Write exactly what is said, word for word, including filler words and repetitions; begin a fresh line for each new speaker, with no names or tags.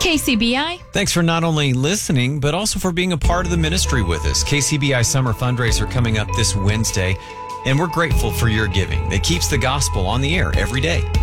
K C B I.
Thanks for not only listening, but also for being a part of the ministry with us. K C B I Summer Fundraiser coming up this Wednesday, and we're grateful for your giving that keeps the gospel on the air every day.